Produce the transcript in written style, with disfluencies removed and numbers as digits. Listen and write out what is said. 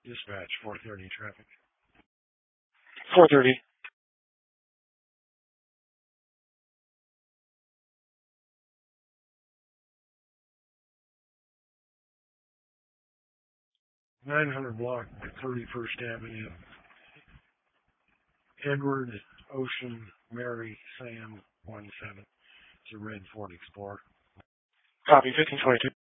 Dispatch, 430 traffic. 430. 900 block, 31st Avenue. Edward, Ocean, Mary, Sam, 17. It's a red Ford Explorer. Copy, 1522.